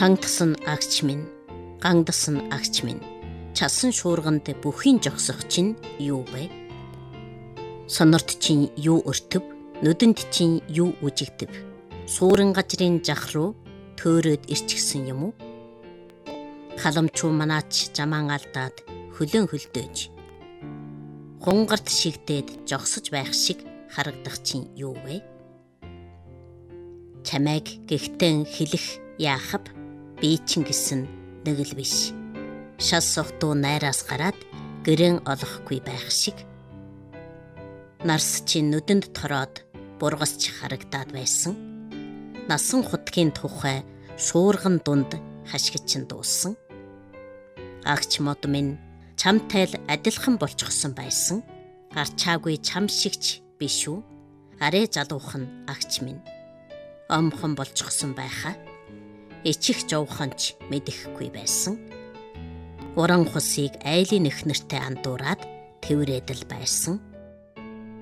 Шангдсан агч минь, гангдсан агч минь, чалсан шуурганд бүхийн жогсох чинь юу вэ? Сонорт чинь юу өртөв, нүдэнд чинь юу үжигдэв? Суурин газрын жах руу төөрөөд ирчихсэн юм уу? Халамчуу манаач жамаан алдаад хөлөн хөлдөөж, хунгарт шигдээд жогсож байх шиг харагдах чинь юу вэ? Чамайг гихтэн хэлэх яахав, би чинь гэсэн нэг л биш. Шас сохтуу найраас гараад гэрэн олохгүй байх шиг. Нарс чинь нүдэнд тороод бургасч харагдаад байсан. Насан хутгийн тухай шуурган дунд хашгич чинь дууссан. Агч мод минь чамтай л адилхан болчихсон байсан. Арчаагүй чам шигч биш үү? Арэ залуухан агч минь. Омхон болчихсон байхаа. Ичих жовхонч мэдэхгүй байсан. Уран хусыг айлын эхнэртэй андуураад тэврээд л байсан.